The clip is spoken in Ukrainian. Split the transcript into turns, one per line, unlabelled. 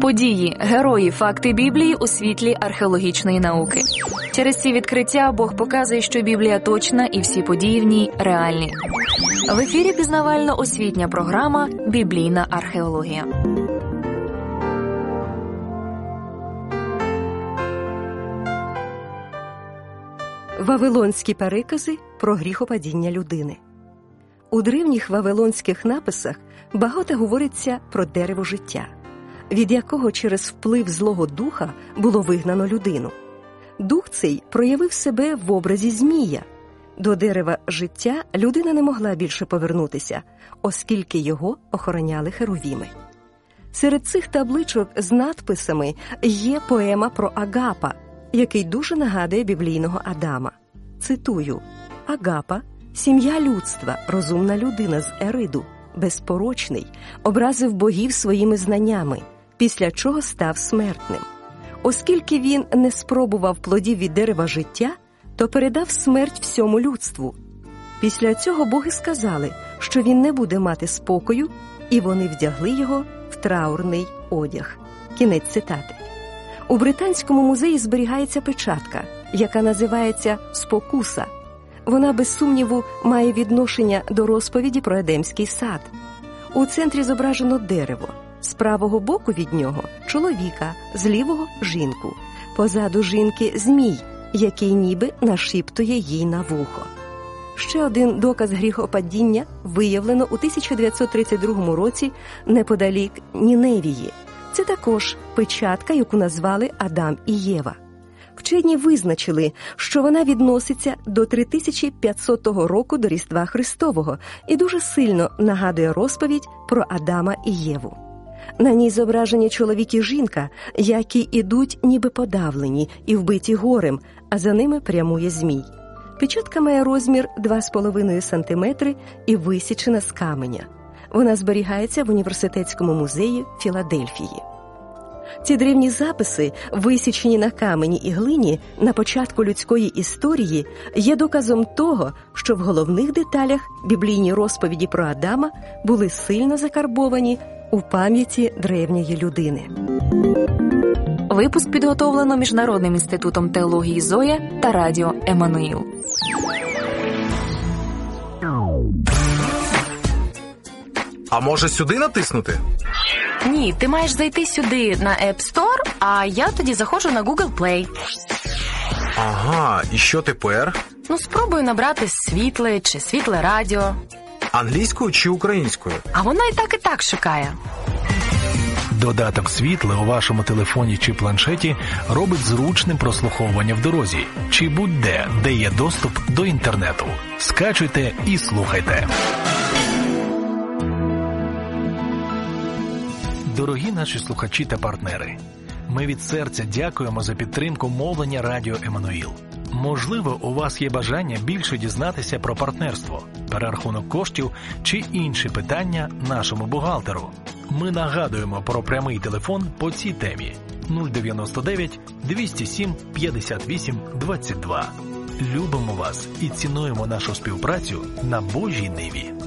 Події, герої, факти Біблії у світлі археологічної науки. Через ці відкриття Бог показує, що Біблія точна і всі події в ній реальні. В ефірі пізнавально-освітня програма «Біблійна археологія».
Вавилонські перекази про гріхопадіння людини. У древніх вавилонських написах багато говориться про дерево життя, від якого через вплив Злого Духа було вигнано людину. Дух цей проявив себе в образі змія. До дерева життя людина не могла більше повернутися, оскільки його охороняли херувіми. Серед цих табличок з надписами є поема про Агапа, який дуже нагадує біблійного Адама. Цитую: «Агапа – сім'я людства, розумна людина з Ериду, безпорочний, образив богів своїми знаннями, після чого став смертним. Оскільки він не спробував плодів від дерева життя, то передав смерть всьому людству. Після цього боги сказали, що він не буде мати спокою, і вони вдягли його в траурний одяг». Кінець цитати. У Британському музеї зберігається печатка, яка називається «Спокуса». Вона, без сумніву, має відношення до розповіді про Едемський сад. У центрі зображено дерево. З правого боку від нього – чоловіка, з лівого – жінку. Позаду жінки – змій, який ніби нашіптує їй на вухо. Ще один доказ гріхопадіння виявлено у 1932 році неподалік Ніневії. Це також печатка, яку назвали Адам і Єва. Вчені визначили, що вона відноситься до 3500 року до Різдва Христового і дуже сильно нагадує розповідь про Адама і Єву. На ній зображені чоловік і жінка, які ідуть ніби подавлені і вбиті горем, а за ними прямує змій. Печатка має розмір 2,5 см і висічена з каменя. Вона зберігається в університетському музеї Філадельфії. Ці древні записи, висічені на камені і глині на початку людської історії, є доказом того, що в головних деталях біблійні розповіді про Адама були сильно закарбовані у пам'яті древньої людини.
Випуск підготовлено Міжнародним інститутом теології Зоя та радіо Еммануїл.
А може сюди натиснути?
Ні, ти маєш зайти сюди на App Store, а я тоді заходжу на Google Play.
Ага, і що тепер?
Спробуй набрати світле чи світле радіо.
Англійською чи українською?
А вона і так шукає.
Додаток «Світле» у вашому телефоні чи планшеті робить зручним прослуховування в дорозі чи будь-де, де є доступ до інтернету. Скачуйте і слухайте. Дорогі наші слухачі та партнери, ми від серця дякуємо за підтримку мовлення радіо Еммануїл. Можливо, у вас є бажання більше дізнатися про партнерство, перерахунок коштів чи інші питання нашому бухгалтеру. Ми нагадуємо про прямий телефон по цій темі 099 207 58 22. Любимо вас і цінуємо нашу співпрацю на Божій ниві.